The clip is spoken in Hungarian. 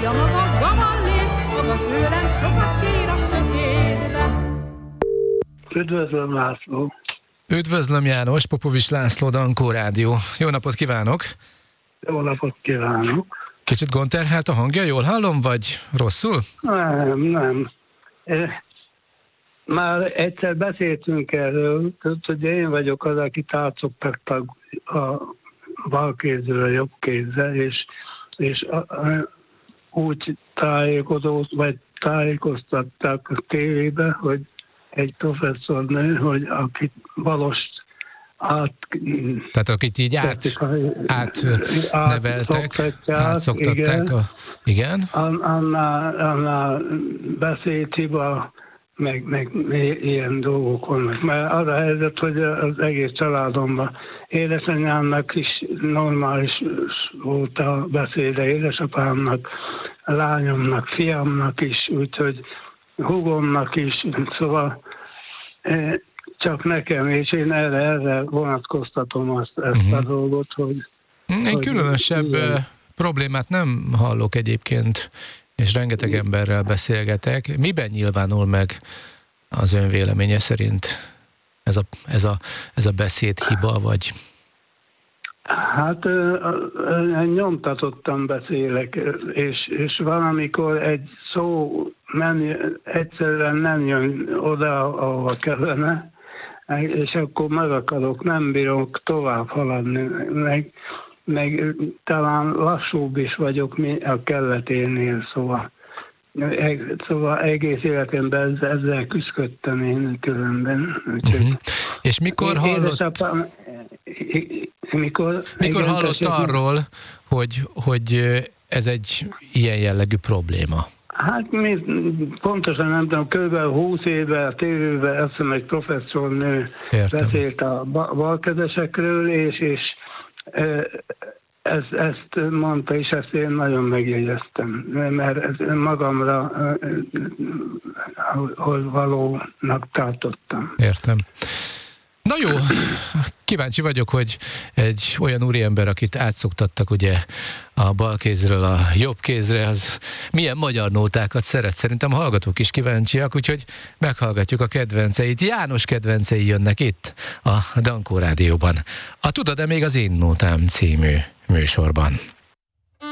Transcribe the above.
a maga gavallér, maga tőlem sokat kér a sötétbe. Üdvözlöm, László. Üdvözlöm, János, Popovics László, Dankó Rádió. Jó napot kívánok! Jó napot kívánok! Kicsit gondterhelt a hangja, jól hallom, vagy rosszul? Nem. Már egyszer beszéltünk erről, hogy én vagyok az, aki átszoktattak a bal kézről a jobb kézzel, és úgy tájékoztatták a tévébe, hogy egy professzornő, hogy akit valahogy tehát akit így átneveltek, átszoktatták. Igen. Annál beszédhiba, meg ilyen dolgok vannak. Mert az a helyzet, hogy az egész családomban édesanyámnak is normális volt a beszéde, édesapámnak, a lányomnak, fiamnak is, úgyhogy húgomnak is, szóval csak nekem, és én erre vonatkoztatom ezt a dolgot, hogy... Én különösebb problémát nem hallok egyébként, és rengeteg emberrel beszélgetek. Miben nyilvánul meg az ön véleménye szerint ez a beszédhiba, vagy... Hát nyomtatottan beszélek, és valamikor egy szó egyszerűen nem jön oda, ahova kellene, és akkor megakadok, nem bírok tovább haladni, meg talán lassúbb is vagyok a kelleténél, szóval egész életemben ezzel küzdöttem én különben. És mikor hallott... Mikor hallott arról, hogy ez egy ilyen jellegű probléma? Hát pontosan nem tudom, kb. 20 éve a tévében azt hiszem, egy professzornő beszélt a balkezesekről, és ezt mondta, és ezt én nagyon megjegyeztem, mert magamra valónak tartottam. Értem. Na jó, kíváncsi vagyok, hogy egy olyan úriember, akit átszoktattak ugye a bal kézről a jobb kézre, az milyen magyar nótákat szeret. Szerintem a hallgatók is kíváncsiak, úgyhogy meghallgatjuk a kedvenceit. János kedvencei jönnek itt a Dankó Rádióban. A Tudod-e még az én nótám című műsorban.